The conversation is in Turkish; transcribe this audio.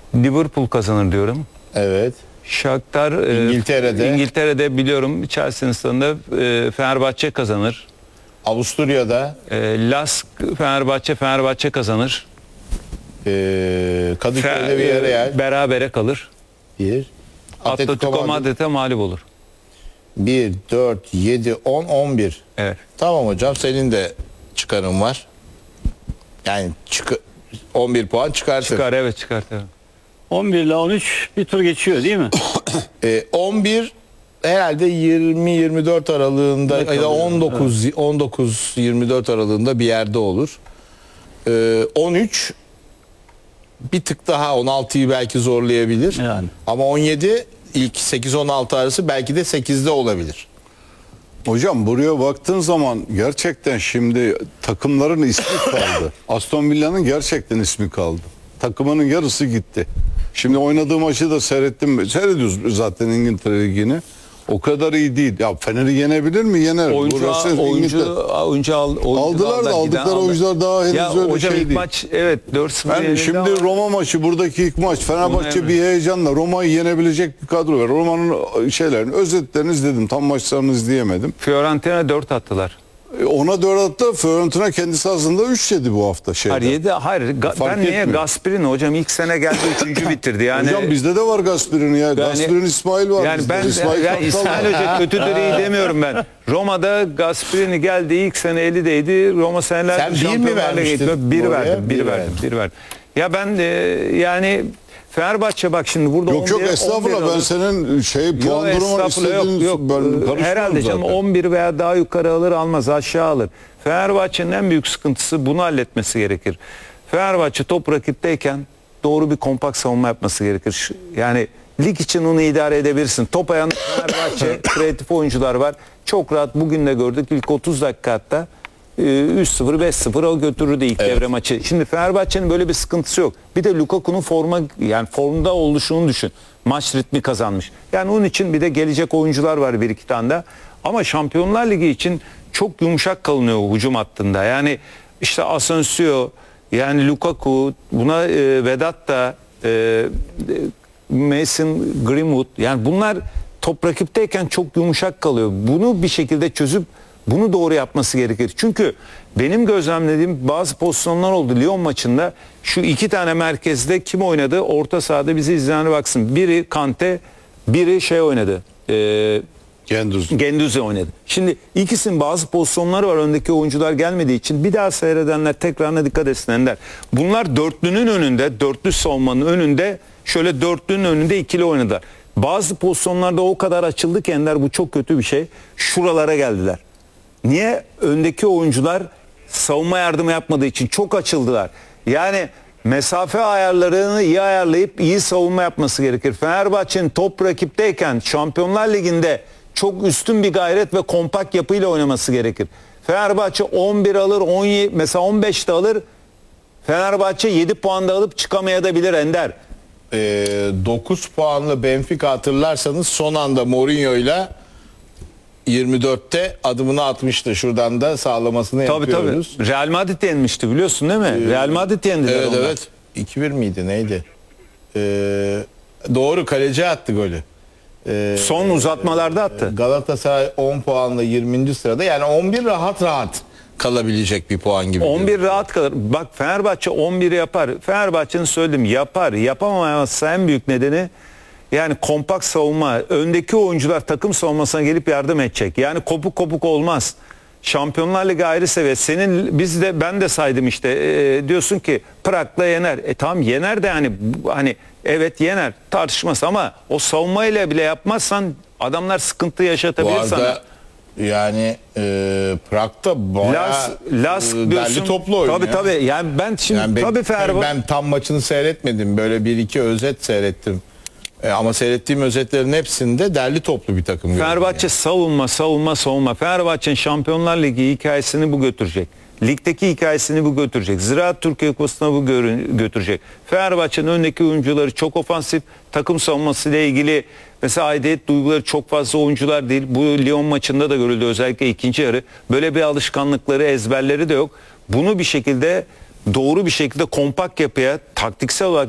Liverpool kazanır diyorum. Evet. Shakhtar İngiltere'de biliyorum. Chelsea'nin stadında Fenerbahçe kazanır. Avusturya'da Lask Fenerbahçe kazanır. Kadıköy'de bir yere yer. Berabere kalır. Bir. Atletico Madrid'e mağlup olur. 1, 4, 7, 10, 11. Evet. Tamam hocam, senin de çıkarın var. Yani 11 puan çıkartır. Çıkar, evet çıkar. Evet. 11 ile 13 bir tur geçiyor değil mi? 11 herhalde 20-24 aralığında ya da 19-24 aralığında bir yerde olur. 13 bir tık daha 16'yı belki zorlayabilir. Yani. Ama 17 ilk 8-16 arası belki de 8'de olabilir. Hocam buraya baktığın zaman gerçekten şimdi takımların ismi kaldı. Aston Villa'nın gerçekten ismi kaldı. Takımının yarısı gitti. Şimdi oynadığı maçı da seyrettim. Seyrediyoruz zaten İngiltere Ligi'ni. O kadar iyi değil. Ya Fener'i yenebilir mi? Yener. Aldılar da aldıkları oyuncular daha henüz ya öyle hocam şey ilk değil. maç evet 4-0 Yani şimdi ama... Roma maçı, buradaki ilk maç Fenerbahçe bir heyecanla Roma'yı yenebilecek bir kadro var. Roma'nın şeylerini, özetlerini izledim. Tam maçlarını izleyemedim. Fiorentina 4 attılar. Ona 4 attı. Fiorentina kendi sahasında 3 yedi bu hafta şeyde. Hayır. Ben niye Gasperini hocam ilk sene geldi 3. bitirdi yani. Hocam bizde de var Gasperini ya. Gasperini İsmail var. Yani ben İsmail Hoca kötüdür iyi demiyorum ben. Roma'da Gasperini geldi ilk sene elideydi. Roma senelerdir Sen 1 mi vermiştin? 1 verdim. Ya ben yani Fenerbahçe bak şimdi burada yok estağfurullah, ben senin puan durumu istediğin herhalde canım 11 veya daha yukarı alır almaz aşağı alır. Fenerbahçe'nin en büyük sıkıntısı bunu halletmesi gerekir. Fenerbahçe top rakipteyken doğru bir kompakt savunma yapması gerekir. Yani lig için onu idare edebilirsin. Top ayağında Fenerbahçe kreatif oyuncular var. Çok rahat bugün de gördük ilk 30 dakika hatta 3-0 5-0 o götürürdü ilk devre maçı. Şimdi Fenerbahçe'nin böyle bir sıkıntısı yok. Bir de Lukaku'nun formda oluşunu düşün. Maç ritmi kazanmış. Yani onun için bir de gelecek oyuncular var bir iki tane de. Ama Şampiyonlar Ligi için çok yumuşak kalınıyor hücum hattında. Yani işte Asensio, yani Lukaku, buna Vedat da Mason Greenwood, yani bunlar top rakipteyken çok yumuşak kalıyor. Bunu bir şekilde çözüp bunu doğru yapması gerekir. Çünkü benim gözlemlediğim bazı pozisyonlar oldu Lyon maçında. Şu iki tane merkezde kim oynadı? Orta sahada bizi izleyenler baksın. Biri Kante, biri oynadı. Gendüzi oynadı. Şimdi ikisinin bazı pozisyonları var. Öndeki oyuncular gelmediği için bir daha seyredenler tekrarına dikkat etsinler. Bunlar dörtlünün önünde, dörtlü savunmanın önünde, şöyle dörtlünün önünde ikili oynadılar. Bazı pozisyonlarda o kadar açıldı ki Ender, bu çok kötü bir şey. Şuralara geldiler. Niye? Öndeki oyuncular savunma yardımı yapmadığı için çok açıldılar. Yani mesafe ayarlarını iyi ayarlayıp iyi savunma yapması gerekir. Fenerbahçe'nin top rakipteyken Şampiyonlar Ligi'nde çok üstün bir gayret ve kompakt yapıyla oynaması gerekir. Fenerbahçe 11 alır, 17 mesela 15'te alır. Fenerbahçe 7 puanda alıp çıkamayabilir Ender. 9 puanlı Benfica hatırlarsanız son anda Mourinho'yla 24'te adımını atmıştı. Şuradan da sağlamasını yapıyoruz. Tabii. Real Madrid yenmişti biliyorsun değil mi? Real Madrid yendiler evet, onlar. Evet. 2-1 miydi neydi? Doğru, kaleci attı golü. Son uzatmalarda attı. Galatasaray 10 puanla 20. sırada, yani 11 rahat kalabilecek bir puan gibi. 11 rahat kalır. Bak Fenerbahçe 11'i yapar. Fenerbahçe'nin söyledim yapar. Yapamaması en büyük nedeni yani kompakt savunma. Öndeki oyuncular takım savunmasına gelip yardım edecek. Yani kopuk olmaz. Şampiyonlar Ligi ayrı seviye. Ben de saydım işte. Diyorsun ki Prag'la yener. Tamam yener de yani hani evet yener tartışmaz ama o savunmayla bile yapmazsan adamlar sıkıntı yaşatabilir sana. Bu arada sana. yani Prag'da bayağı derli toplu oynuyor. Tabii. Yani ben şimdi ben tam maçını seyretmedim. Böyle 1-2 özet seyrettim. Ama seyrettiğim özetlerin hepsinde derli toplu bir takım. Fenerbahçe yani. savunma. Fenerbahçe'nin Şampiyonlar Ligi hikayesini bu götürecek. Ligdeki hikayesini bu götürecek. Ziraat Türkiye Kupası'na bu götürecek. Fenerbahçe'nin öndeki oyuncuları çok ofansif. Takım savunmasıyla ilgili mesela aidiyet duyguları çok fazla oyuncular değil. Bu Lyon maçında da görüldü, özellikle ikinci yarı. Böyle bir alışkanlıkları, ezberleri de yok. Bunu bir şekilde doğru bir şekilde kompakt yapıya taktiksel olarak